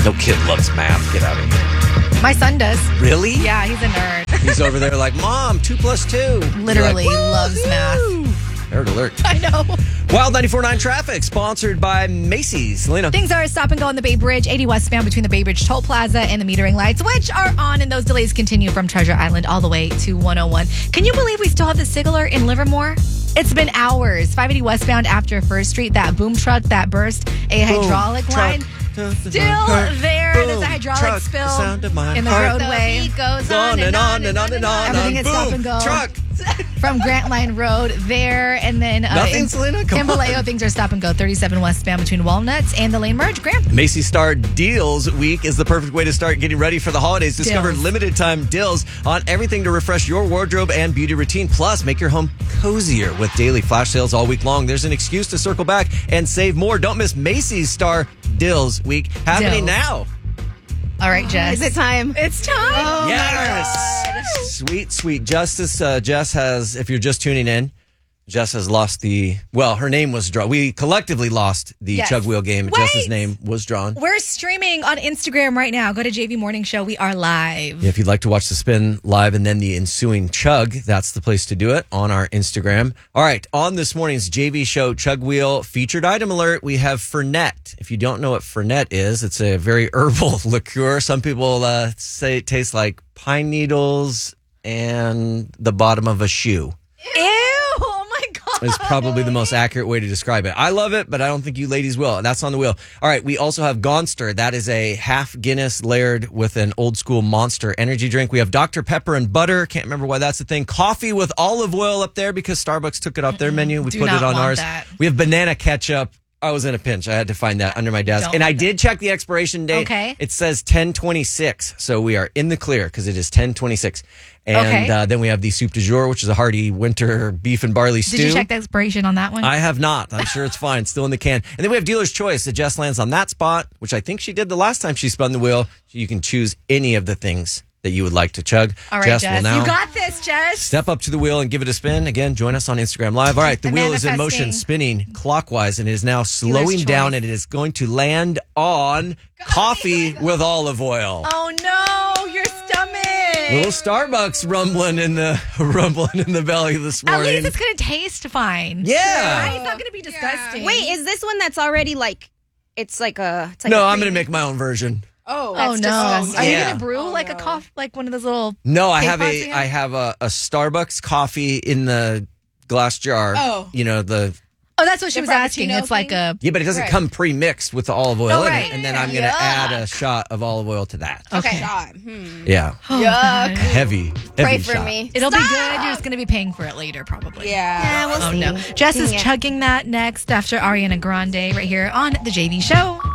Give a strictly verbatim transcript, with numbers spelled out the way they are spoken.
No kid loves math. Get out of here. My son does. Really? Yeah, he's a nerd. He's over there like, Mom, two plus two. Literally You're like, loves math. Nerd alert. I know. Wild ninety-four point nine traffic, sponsored by Macy's. Selena. Things are stop and go on the Bay Bridge, eighty westbound between the Bay Bridge Toll Plaza and the metering lights, which are on, and those delays continue from Treasure Island all the way to one oh one. Can you believe we still have the Sigler in Livermore? It's been hours. five eighty westbound after First Street, that boom truck that burst a Boom, hydraulic truck, line. to the Still heart. there. Boom, There's a hydraulic truck, spill the sound of my in the heart. roadway. The beat goes On and on and on and on. Everything on. is stop Boom, and go. Truck. From Grant Line Road there, and then uh, Nothing, in, Selena? Come in Vallejo, on. things are stop and go. thirty-seven westbound between Walnuts and the Lane Merge. Grant. Macy's Star Deals Week is the perfect way to start getting ready for the holidays. Discover Deals. limited time deals on everything to refresh your wardrobe and beauty routine. Plus, make your home cozier with daily flash sales all week long. There's an excuse to circle back and save more. Don't miss Macy's Star Deals Week happening Deals. now. All right, Jess. Is it time? It's time. Oh, Yes. Sweet, sweet justice. Uh, Jess has, if you're just tuning in, Jess has lost the, well, her name was drawn. We collectively lost the Yes. Chug Wheel game. Wait. Jess's name was drawn. We're streaming on Instagram right now. Go to J V Morning Show. We are live. If you'd like to watch the spin live and then the ensuing chug, that's the place to do it on our Instagram. All right, on this morning's J V show Chug Wheel featured item alert, we have Fernet. If you don't know what Fernet is, it's a very herbal liqueur. Some people uh, say it tastes like pine needles and the bottom of a shoe. Ew. Oh, my God. Is probably the most accurate way to describe it. I love it, but I don't think you ladies will. That's on the wheel. All right, we also have Gonster. That is a half Guinness layered with an old school Monster energy drink. We have Doctor Pepper and butter. Can't remember why that's the thing. Coffee with olive oil up there because Starbucks took it off their menu. We Do put not it on want ours. that. We have banana ketchup. I was in a pinch. I had to find that under my desk. Don't And I want did check the expiration date. Okay. It says ten twenty-six. So we are in the clear because it is ten twenty-six. And Okay. uh, then we have the soup du jour, which is a hearty winter beef and barley stew. Did you check the expiration on that one? I have not. I'm sure it's fine. Still in the can. And then we have dealer's choice. That Jess lands on that spot, which I think she did the last time she spun the wheel. You can choose any of the things that you would like to chug. All right, Jess, Jess. will now You got this, Jess. step up to the wheel and give it a spin. Again, join us on Instagram Live. All right, the I'm wheel is in motion, manifesting. spinning clockwise, and it is now slowing choice. down, and it is going to land on coffee with olive oil. Oh, no. Your stomach. Little Starbucks rumbling in the rumbling in the belly this At morning. least it's going to taste fine. Yeah. Right? It's not going to be disgusting. Wait, is this one that's already like, it's like a. It's like no, a I'm going to pre- make my own version. Oh, Oh, that's no. disgusting. Are you Yeah. going to brew Oh, like no. a coffee, like one of those little. No, I Cake have pots a you have? I have a, a Starbucks coffee in the glass jar. Oh. You know, the Oh, that's what she The was asking. Frappuccino It's like thing? a. yeah, but it doesn't Right. come pre-mixed with the olive oil Oh, in right. it. And then I'm gonna Yuck. add a shot of olive oil to that. Okay. Shot. Hmm. Yeah. Oh, Yuck. God. Heavy. heavy Pray for shot. me. It'll be Stop. good. You're just going to be paying for it later, probably. Yeah. Yeah, we'll Oh, see. no. Jess is Dang it. chugging that next after Ariana Grande right here on The J V Show.